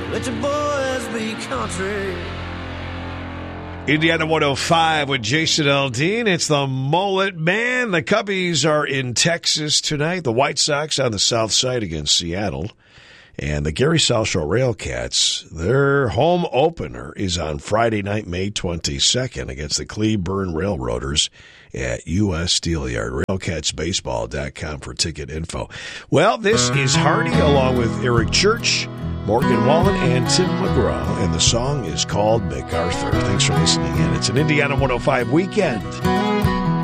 Let your boys be country. Indiana 105 with Jason Aldean. It's the Mullet Band. The Cubbies are in Texas tonight. The White Sox on the south side against Seattle. And the Gary South Shore Railcats, their home opener is on Friday night, May 22nd, against the Cleburne Railroaders at U.S. Steel Yard. RailcatsBaseball.com for ticket info. Well, this is Hardy along with Eric Church, Morgan Wallen, and Tim McGraw, and the song is called MacArthur. Thanks for listening in. It's an Indiana 105 weekend.